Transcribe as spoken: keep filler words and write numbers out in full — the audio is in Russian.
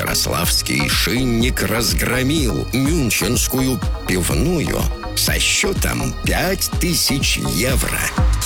Ярославский шинник разгромил мюнхенскую пивную со счетом пять тысяч евро.